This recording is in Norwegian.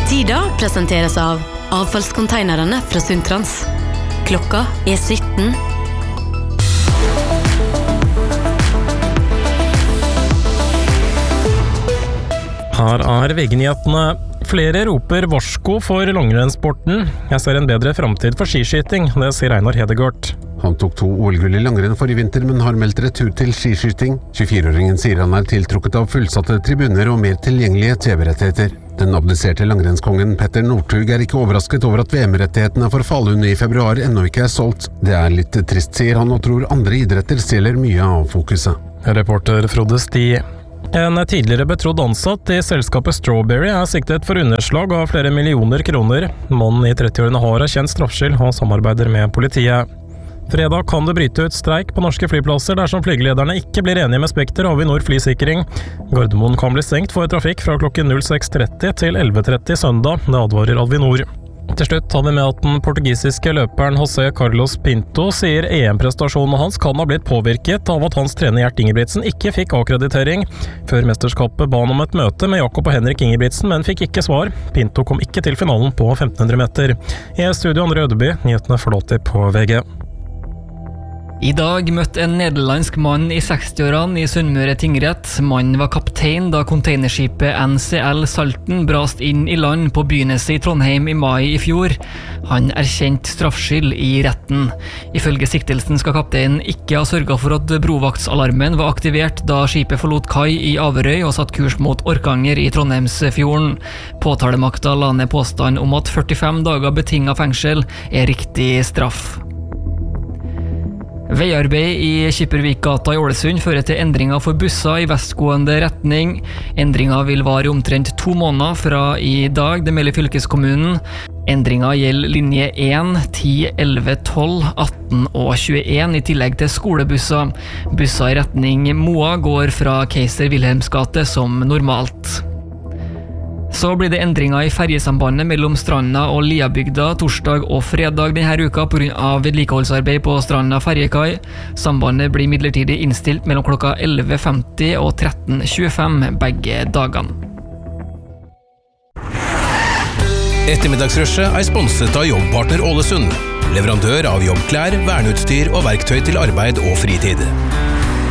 Tida presenteres av avfallskonteinerne fra Sundtrans. Klokka 17. Her VG-nyhetene. Flere roper varsko for langrennssporten. Jeg ser en bedre fremtid for skiskyting, det sier Einar Hedegaard. Han tok 2 OL-gull i langrenn forrige vinter, men har meldt retur til skiskyting. 24-åringen sier han tiltrukket av fullsatte tribuner og mer tilgjengelige TV-rettigheter. Den abdiserte langrennskongen Petter Northug ikke overrasket over at VM-rettighetene for Falun i februar ennå ikke solgt. Det litt trist, sier han, og tror andre idretter stjeler mye av fokuset. Reporter Frode Sti. En tidligere betrodd ansatt i selskapet Strawberry siktet for underslag av flere millioner kroner. Mannen i 30-årene har erkjent straffskyld og samarbeider med politiet. Fredag kan det bryte ut streik på norske flyplasser dersom flygelederne ikke blir enige med Spekter og Avinor flysikring. Gardermoen kan bli stengt for trafikk fra klokken 06:30 til 11:30 søndag, det advarer Avinor. Til slutt tar vi med at den portugisiske løperen José Carlos Pinto sier EM-prestasjonen hans kan ha blitt påvirket av at hans trener Gjert Ingebrigtsen ikke fikk akkreditering. Før mesterskapet ba han om et møte med Jakob og Henrik Ingebrigtsen, men fikk ikke svar. Pinto kom ikke til finalen på 1500 meter. I studio Andre Ødeby, nyhetene forlåter på VG. I dag møtte en nederlandsk mann i 60-årene i Sunnmøre tingrett. Mannen var kaptein da containerskipet NCL Salten brast inn i land på Byneset i Trondheim i mai i fjor. Han erkjente straffskyld i retten. Ifølge siktelsen skal kapteinen ikke ha sørget for at brovaktsalarmen var aktivert da skipet forlot kai i Averøy og satt kurs mot Orkanger i Trondheimsfjorden. Påtalemakta la ned påstand om at 45 dager betinget fengsel riktig straff. Veiarbeid i Kippervikgata i Ålesund fører til endringer for busser i vestgående retning. Endringer vil vare omtrent 2 måneder fra i dag, det melder fylkeskommunen. Endringer gjelder linje 1, 10, 11, 12, 18 og 21 i tillegg til skolebusser. Busser i retning Moa går fra Keiser Wilhelms gate som normalt. Så blir det endringer i ferjesambandet mellom Stranda og Liabygda torsdag og fredag denne uka på grunn av vedlikeholdsarbeid på Stranda ferjekai. Sambandet blir midlertidig innstilt mellom klokka 11:50 og 13:25 begge dagene. Ettermiddagsrushet sponset av Jobbpartner Ålesund. Leverandør av jobbklær, verneutstyr og verktøy til arbeid og fritid.